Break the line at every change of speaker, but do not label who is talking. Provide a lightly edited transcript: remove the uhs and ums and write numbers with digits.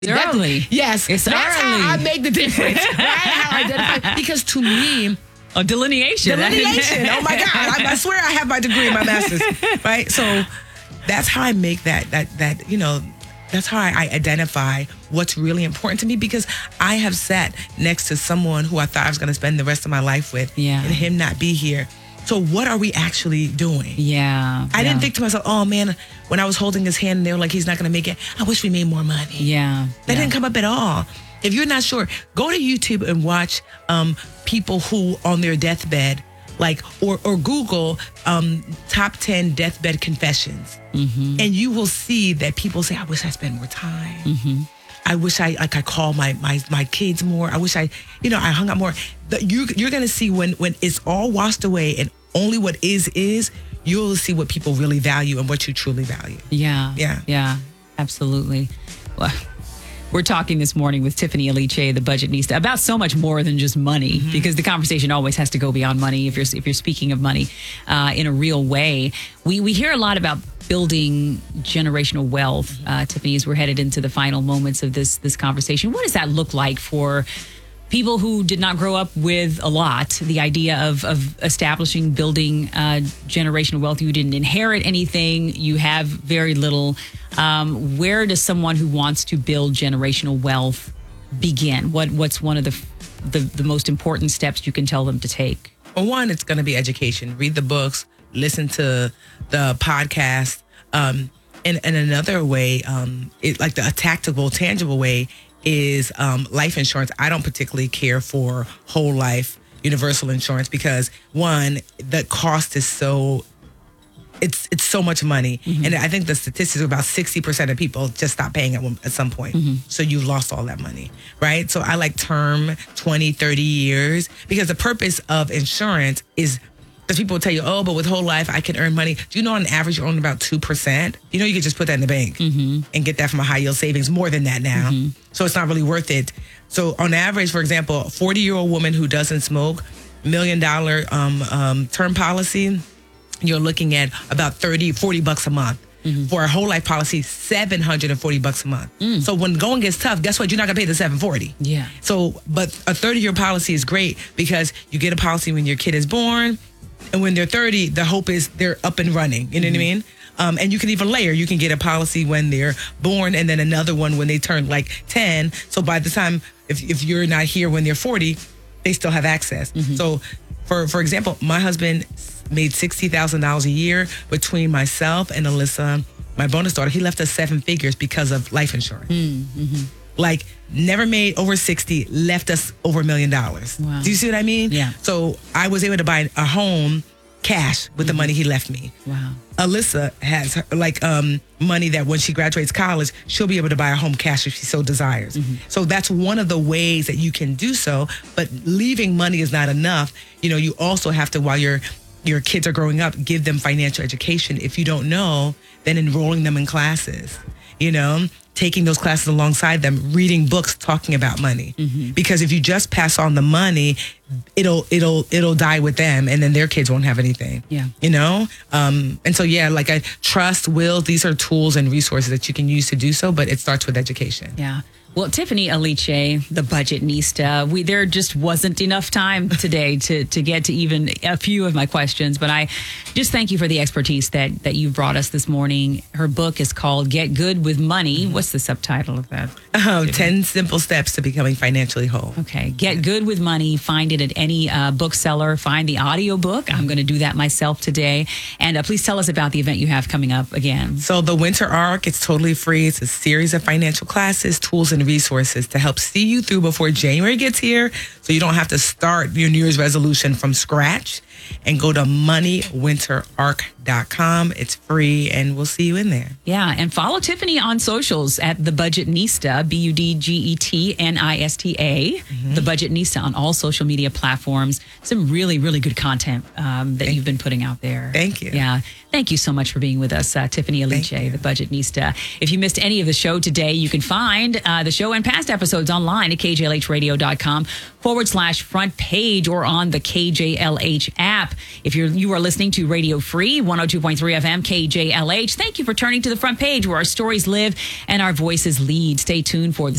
It's early.
Yes.
It's
that's
early.
how I make the difference. Right? How I identify. Because to me,
delineation.
Delineation. Oh my God. I swear I have my degree, my master's. Right? So that's how I make that, that's how I identify what's really important to me, because I have sat next to someone who I thought I was going to spend the rest of my life with and him not be here. So what are we actually doing?
Yeah.
I didn't think to myself, oh man, when I was holding his hand and they were like, he's not going to make it, I wish we made more money.
Yeah.
That didn't come up at all. If you're not sure, go to YouTube and watch people who on their deathbed, or Google top 10 deathbed confessions. Mm-hmm. And you will see that people say, I wish I spent more time. Mm-hmm. I wish I called my kids more. I wish I hung out more. You're going to see when it's all washed away and only what is, you'll see what people really value and what you truly value.
Yeah.
Yeah.
Yeah, absolutely. Well, we're talking this morning with Tiffany Aliche, the Budgetnista, about so much more than just money, because the conversation always has to go beyond money if you're speaking of money in a real way. We hear a lot about building generational wealth, Tiffany, as we're headed into the final moments of this conversation. What does that look like for people who did not grow up with a lot? The idea of establishing, building generational wealth. You didn't inherit anything. You have very little. Where does someone who wants to build generational wealth begin? What's one of the most important steps you can tell them to take?
Well, one, it's going to be education. Read the books, listen to the podcast. And another way, a tactical, tangible way is life insurance. I don't particularly care for whole life universal insurance because, one, the cost is it's so much money. Mm-hmm. And I think the statistics are about 60% of people just stop paying at some point. Mm-hmm. So you've lost all that money, right? So I like term 20, 30 years because the purpose of insurance is, because people will tell you, oh, but with whole life, I can earn money. Do you know on average you earn about 2%? You know, you could just put that in the bank and get that from a high yield savings, more than that now. Mm-hmm. So it's not really worth it. So on average, for example, a 40-year-old woman who doesn't smoke, $1 million term policy, you're looking at about $40 a month. Mm-hmm. For a whole life policy, $740 a month. So when going gets tough, guess what? You're not gonna pay the $740.
Yeah.
So, but a 30-year policy is great because you get a policy when your kid is born, and when they're 30, the hope is they're up and running. You know what I mean? And you can even layer. You can get a policy when they're born, and then another one when they turn like 10. So by the time, if you're not here when they're 40, they still have access. Mm-hmm. So, for example, my husband made $60,000 a year between myself and Alyssa, my bonus daughter. He left us 7 figures because of life insurance. Mm-hmm. Like, never made over 60, left us over $1 million. Wow. Do you see what I mean?
Yeah.
So I was able to buy a home cash with the money he left me.
Wow.
Alyssa has money that when she graduates college, she'll be able to buy a home cash if she so desires. Mm-hmm. So that's one of the ways that you can do so. But leaving money is not enough. You know, you also have to, while your kids are growing up, give them financial education. If you don't know, then enrolling them in classes, taking those classes alongside them, reading books, talking about money. Mm-hmm. Because if you just pass on the money, it'll die with them, and then their kids won't have anything.
Yeah.
And so, like I trust, will, these are tools and resources that you can use to do so, but it starts with education.
Yeah. Well, Tiffany Aliche, the Budgetnista, there just wasn't enough time today to get to even a few of my questions, but I just thank you for the expertise that you brought us this morning. Her book is called Get Good with Money. Mm-hmm. What's the subtitle of that?
10 Simple Steps to Becoming Financially Whole.
Okay. Get Good with Money. Find it at any bookseller. Find the audiobook. I'm going to do that myself today. And please tell us about the event you have coming up again.
So the Winter Arc, it's totally free. It's a series of financial classes, tools, and resources to help see you through before January gets here, so you don't have to start your New Year's resolution from scratch. And go to moneywinterarc.com. It's free, and we'll see you in there.
Yeah, and follow Tiffany on socials at The Budgetnista, BUDGETNISTA, The Budgetnista on all social media platforms. Some really, really good content that you've been putting out there.
Thank you.
Yeah. Thank you so much for being with us, Tiffany Aliche, The Budgetnista. If you missed any of the show today, you can find the show and past episodes online at kjlhradio.com/front page or on the KJLH app. app. If you are listening to Radio Free 102.3 FM KJLH, thank you for turning to the front page where our stories live and our voices lead. Stay tuned for the